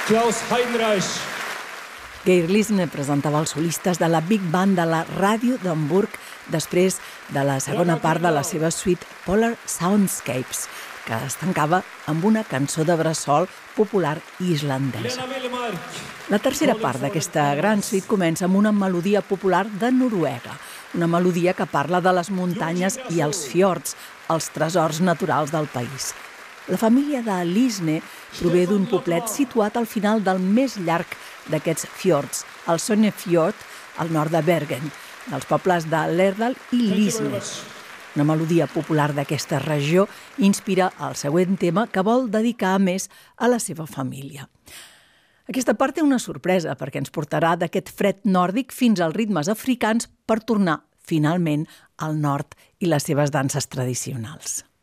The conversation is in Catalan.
Klaus Heinreich. Geir Lisne presentava els solistes de la Big Band de la Ràdio d'Hamburg després de la segona part de la seva suite Polar Soundscapes, que es tancava amb una cançó de bressol popular islandesa. La tercera part d'aquesta gran suite comença amb una melodia popular de Noruega, una melodia que parla de les muntanyes i els fiords, els tresors naturals del país. La família de Lisne prové d'un poblet situat al final del més llarg d'aquests fiords, el Sognefjord, al nord de Bergen, dels pobles de Lærdal i Lisne. Una melodia popular d'aquesta regió inspira el següent tema que vol dedicar a més a la seva família. Aquesta part té una sorpresa perquè ens portarà d'aquest fred nòrdic fins als ritmes africans per tornar finalment al nord i les seves danses tradicionals.